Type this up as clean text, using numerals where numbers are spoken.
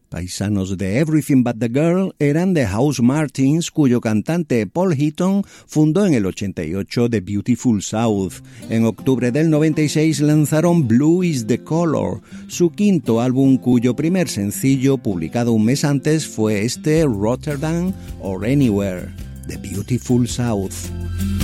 Paisanos de Everything But the Girl eran The Housemartins, cuyo cantante Paul Heaton fundó en el 88 The Beautiful South. En octubre del 96 lanzaron Blue is the Color, su quinto álbum, cuyo primer sencillo, publicado un mes antes, fue este Rotterdam or Anywhere, The Beautiful South.